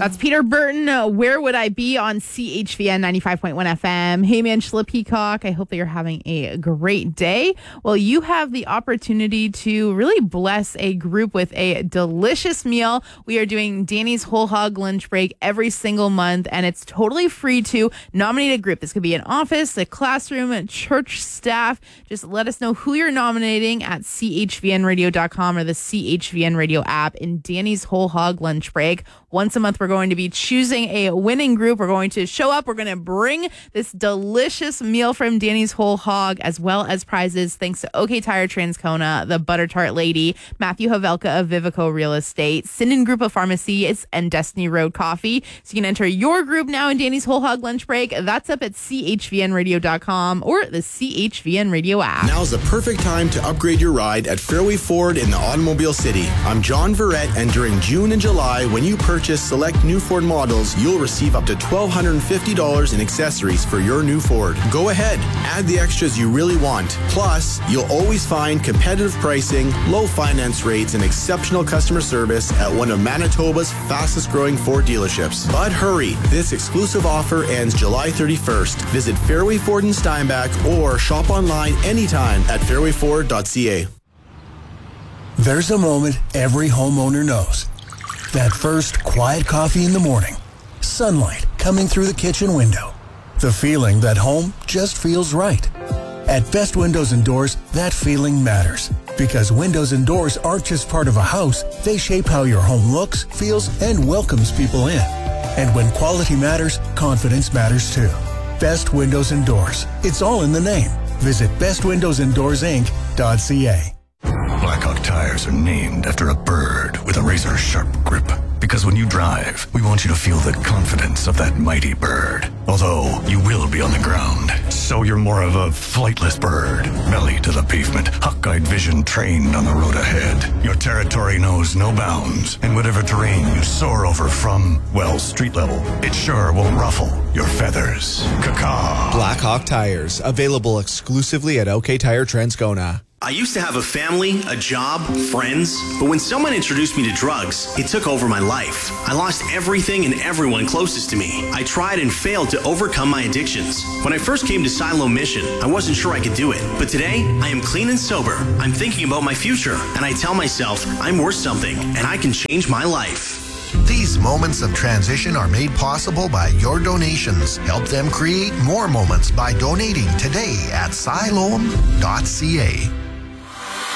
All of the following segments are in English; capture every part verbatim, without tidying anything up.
That's Peter Burton. Uh, Where Would I Be on C H V N ninety-five point one F M. Hey, Angela Peacock. I hope that you're having a great day. Well, you have the opportunity to really bless a group with a delicious meal. We are doing Danny's Whole Hog Lunch Break every single month, and it's totally free to nominate a group. This could be an office, a classroom, a church staff. Just let us know who you're nominating at C H V N radio dot com or the C H V N Radio app in Danny's Whole Hog Lunch Break. Once a month, we're going to be choosing a winning group. We're going to show up. We're going to bring this delicious meal from Danny's Whole Hog, as well as prizes thanks to OK Tire Transcona, the Butter Tart Lady, Matthew Havelka of Vivico Real Estate, Sinden Group of Pharmacies, and Destiny Road Coffee. So you can enter your group now in Danny's Whole Hog Lunch Break. That's up at C H V N radio dot com or the C H V N Radio app. Now's the perfect time to upgrade your ride at Fairway Ford in the Automobile City. I'm John Verrett, and during June and July, when you purchase select new Ford models, you'll receive up to one thousand two hundred fifty dollars in accessories for your new Ford. Go ahead, add the extras you really want. Plus, you'll always find competitive pricing, low finance rates, and exceptional customer service at one of Manitoba's fastest growing Ford dealerships. But hurry, this exclusive offer ends July thirty-first. Visit Fairway Ford in Steinbach or shop online anytime at fairway ford dot c a. There's a moment every homeowner knows. That first quiet coffee in the morning. Sunlight coming through the kitchen window. The feeling that home just feels right. At Best Windows and Doors, that feeling matters. Because windows and doors aren't just part of a house, they shape how your home looks, feels, and welcomes people in. And when quality matters, confidence matters too. Best Windows and Doors. It's all in the name. Visit best windows and doors inc dot c a. Blackhawk tires are named after a bird with a razor-sharp grip. Because when you drive, we want you to feel the confidence of that mighty bird. Although, you will be on the ground, so you're more of a flightless bird. Belly to the pavement, hawk-eyed vision trained on the road ahead. Your territory knows no bounds, and whatever terrain you soar over from, well, street level, it sure won't ruffle your feathers. Caw-caw. Blackhawk tires, available exclusively at OK Tire Transcona. I used to have a family, a job, friends, but when someone introduced me to drugs, it took over my life. I lost everything and everyone closest to me. I tried and failed to overcome my addictions. When I first came to Silo Mission, I wasn't sure I could do it. But today, I am clean and sober. I'm thinking about my future, and I tell myself I'm worth something, and I can change my life. These moments of transition are made possible by your donations. Help them create more moments by donating today at siloam dot c a.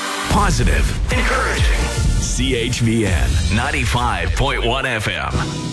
Positive, encouraging. C H V N ninety-five point one F M.